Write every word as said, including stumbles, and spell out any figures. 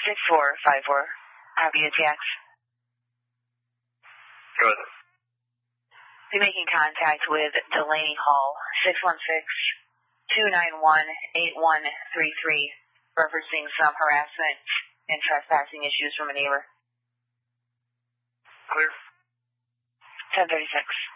six four five four. Copy A T X. Good. Be making contact with Delaney Hall, six one six, two nine one, eight one three three, referencing some harassment and trespassing issues from a neighbor. Clear. ten thirty-six.